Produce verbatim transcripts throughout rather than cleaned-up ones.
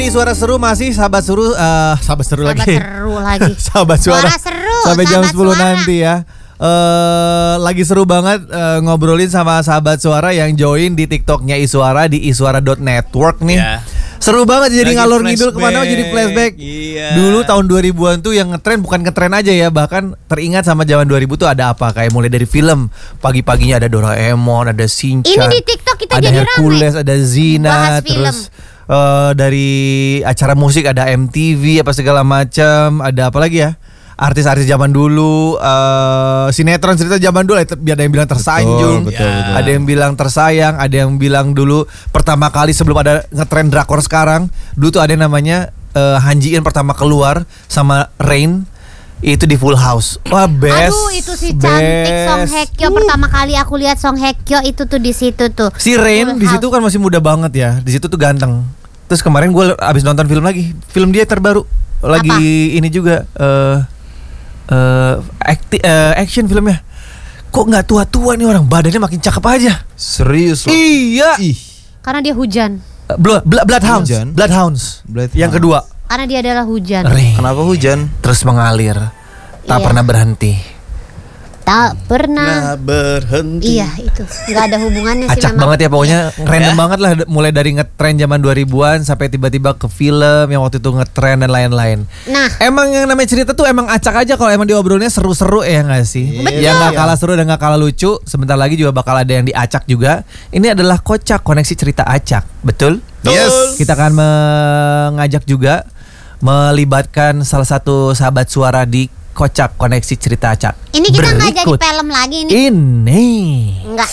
Suara Seru masih sahabat seru, uh, sahabat seru Sahabat lagi. seru lagi. Sahabat suara. Suara seru. Sampai jam sahabat sepuluh suara. nanti ya. Uh, lagi seru banget uh, ngobrolin sama sahabat suara yang join di TikToknya Isuara di isuara dot network nih. Ya. Seru banget jadi Lagi ngalor ngidul flashback. kemana jadi flashback. Iya. Dulu tahun dua ribuan tuh yang ngetren bukan ngetren aja ya, bahkan teringat sama zaman dua ribu tuh ada apa, kayak mulai dari film pagi-paginya ada Doraemon, ada Shinchan. Ini di TikTok kita ada jadi Hercules, rame. ada Zina, Bahas film. terus uh, dari acara musik ada M T V apa segala macam, ada apa lagi ya? Artis-artis zaman dulu, uh, sinetron cerita zaman dulu, ada yang bilang tersanjung, Betul, betul, betul. ada yang bilang tersayang, ada yang bilang dulu pertama kali sebelum ada ngetren drakor sekarang, dulu tuh ada yang namanya uh, Han Ji In pertama keluar sama Rain itu di Full House. Wah, best. Aduh, itu si cantik best. Song Hye Kyo. Pertama kali aku lihat Song Hye Kyo itu tuh di situ tuh. Si Rain Full di situ House. kan masih muda banget ya, di situ tuh ganteng. Terus kemarin gue abis nonton film lagi, film dia terbaru lagi Apa? ini juga. Uh, Uh, acti- uh, action filmnya. Kok nggak tua-tua nih orang, badannya makin cakep aja. Serius loh. Iya. Ih. Karena dia hujan. Uh, Blood, Blood, Bloodhounds. Hujan. Bloodhounds. Bloodhounds. Yang kedua. Karena dia adalah hujan. Rain. Kenapa hujan? Terus mengalir. Tak Iya. pernah berhenti. Tak pernah. Nah, berhenti. Iya itu. Nggak ada hubungannya sih Acak memang. banget ya pokoknya, random Ya. banget lah, mulai dari ngetren zaman dua ribuan sampai tiba-tiba ke film yang waktu itu ngetren dan lain-lain. Nah, Emang yang namanya cerita tuh emang acak aja kalau emang diobrolnya seru-seru ya nggak sih? Betul. Yang nggak kalah seru dan nggak kalah lucu. Sebentar lagi juga bakal ada yang diacak juga. Ini adalah Kocak, koneksi cerita acak, betul? Yes. Kita akan mengajak juga melibatkan salah satu sahabat suara di Kocak, koneksi cerita acak. ini kita nggak jadi Berikut film lagi nih. Ini. Enggak.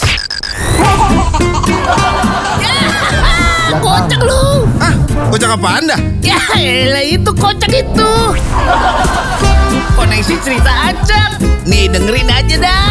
Kocak lu. Ah, kocak apaan dah? Ya elah itu kocak itu. Koneksi cerita acak. Nih dengerin aja dah.